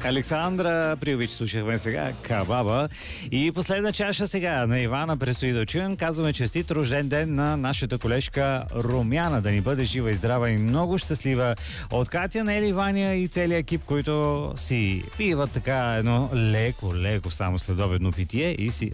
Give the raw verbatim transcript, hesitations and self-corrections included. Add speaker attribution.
Speaker 1: Александра Приович слушахме сега, Кабаба. И последна чаша сега на Ивана предстои да чуем. Казваме честит рожден ден на нашата колежка Румяна. Да ни бъде жива и здрава и много щастлива. От Катя, Нели, Ваня и целият екип, които си пиват така едно леко, леко само следобедно питие и си